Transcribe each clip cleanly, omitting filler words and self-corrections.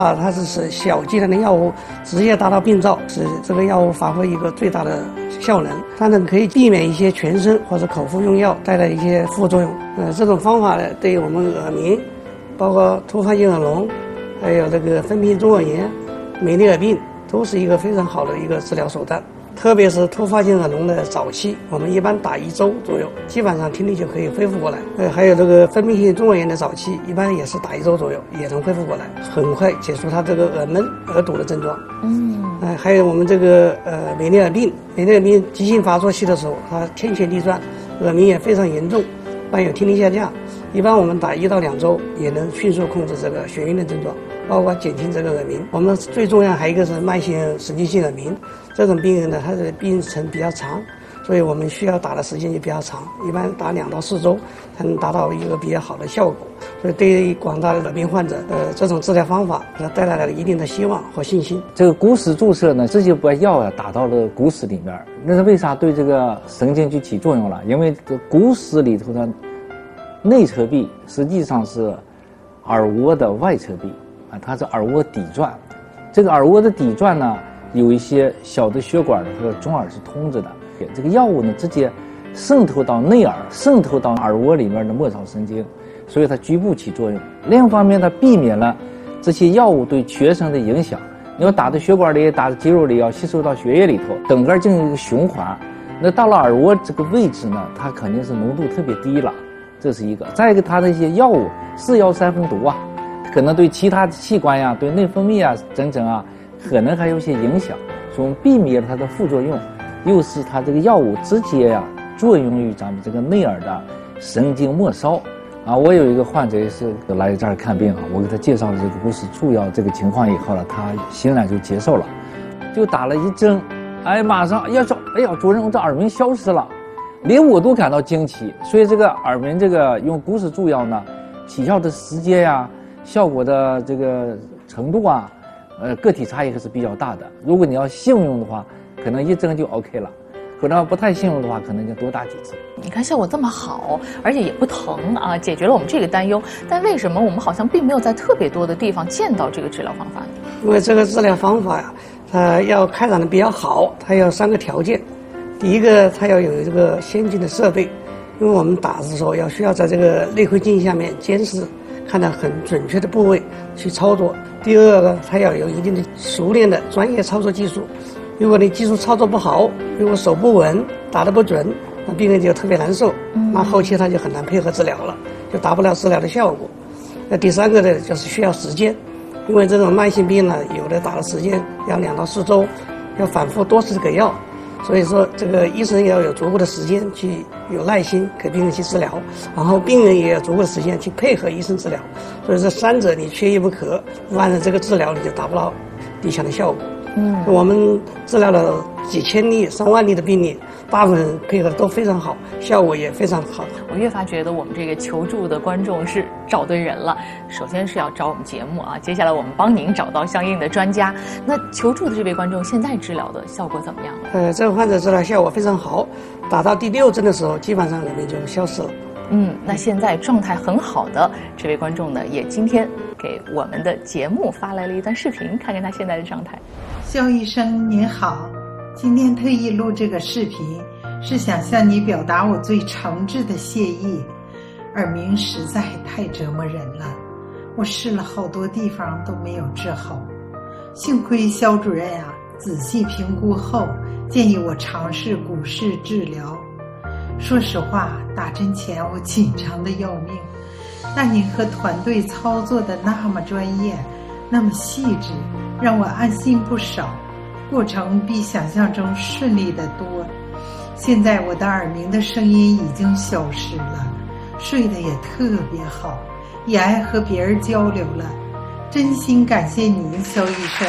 它是使小剂量的药物直接达到病灶，使这个药物发挥一个最大的效能。它呢可以避免一些全身或者口服用药带来的一些副作用。这种方法呢，对于我们耳鸣，包括突发性耳聋，还有这个分泌性中耳炎、美尼尔病，都是一个非常好的一个治疗手段。特别是突发性耳聋的早期，我们一般打1周左右，基本上听力就可以恢复过来。还有这个分泌性中耳炎的早期，一般也是打1周左右，也能恢复过来，很快解除它这个耳闷、耳堵的症状。还有我们这个美尼尔病，美尼尔病急性发作期的时候，它天旋地转，耳鸣也非常严重，伴有听力下降。一般我们打1到2周，也能迅速控制这个眩晕的症状，包括减轻这个耳鸣。我们最重要还有一个是慢性神经性耳鸣，这种病人呢，他的病程比较长，所以我们需要打的时间就比较长，一般打2到4周才能达到一个比较好的效果。所以对于广大的耳病患者，这种治疗方法给他带来了一定的希望和信心。 这个骨矢注射呢，直接把药打到了骨矢里面，那是为啥对这个神经就起作用了？因为这骨矢里头的内侧壁实际上是耳蜗的外侧壁它是耳蜗底转。这个耳蜗的底转呢，有一些小的血管和中耳是通着的。这个药物呢，直接渗透到内耳，渗透到耳蜗里面的末梢神经，所以它局部起作用。另一方面，它避免了这些药物对全身的影响。你要打到血管里，打到肌肉里，要吸收到血液里头，整个进行一个循环。那到了耳蜗这个位置呢，它肯定是浓度特别低了。这是一个。再一个，它那些药物是药三分毒可能对其他的器官呀、对内分泌等等可能还有些影响，所以我们避免了它的副作用，又是它这个药物直接作用于咱们这个内耳的神经末梢我有一个患者也是来这儿看病我给他介绍了这个骨矢注药这个情况以后呢，他欣然就接受了，就打了1针，马上要说，主任，我这耳鸣消失了。连我都感到惊奇，所以这个耳鸣这个用骨矢注药呢，起效的时间效果的这个程度个体差异还是比较大的。如果你要幸运的话，可能1针就 OK 了；可能不太幸运的话，可能就多打几次。 你看效果这么好，而且也不疼解决了我们这个担忧。但为什么我们好像并没有在特别多的地方见到这个治疗方法呢？ 因为这个治疗方法它要开展的比较好，它要3个条件。第一个，它要有这个先进的设备，因为我们打的时候需要在这个内窥镜下面监视，看到很准确的部位去操作。第二个，它要有一定的熟练的专业操作技术。如果你技术操作不好，如果手不稳，打得不准，那病人就特别难受，那后期他就很难配合治疗了，就达不了治疗的效果。那第3个呢，就是需要时间，因为这种慢性病呢，有的打的时间要2到4周，要反复多次给药。所以说，这个医生也要有足够的时间去有耐心给病人去治疗，然后病人也有足够的时间去配合医生治疗。所以这3者你缺一不可，不然这个治疗你就达不到理想的效果。我们治疗了几千例、上万例的病例，大部分人配合都非常好，效果也非常好。 我越发觉得我们这个求助的观众是找对人了。首先是要找我们节目接下来我们帮您找到相应的专家。那求助的这位观众现在治疗的效果怎么样了？ 这个患者治疗效果非常好，打到第6针的时候，基本上耳鸣就消失了。 那现在状态很好的这位观众呢，也今天给我们的节目发来了一段视频，看看他现在的状态。 肖医生您好，今天特意录这个视频，是想向你表达我最诚挚的谢意。耳鸣实在太折磨人了，我试了好多地方都没有治好，幸亏肖主任仔细评估后建议我尝试骨矢治疗。说实话，打针前我紧张的要命，但您和团队操作的那么专业，那么细致，让我安心不少，过程比想象中顺利得多。现在我的耳鸣的声音已经消失了，睡得也特别好，也爱和别人交流了。真心感谢您，肖医生。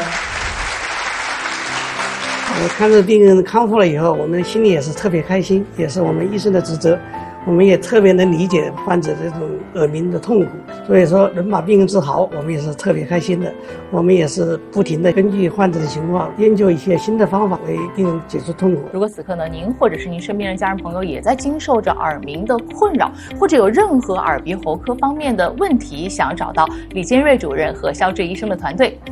我看着病人康复了以后，我们心里也是特别开心，也是我们医生的职责。 我们也特别能理解患者这种耳鸣的痛苦，所以说能把病人治好，我们也是特别开心的。我们也是不停地根据患者的情况研究一些新的方法，为病人解除痛苦。 如果此刻呢，您或者是您身边的家人朋友也在经受着耳鸣的困扰，或者有任何耳鼻喉科方面的问题，想找到李坚瑞主任和肖志医生的团队，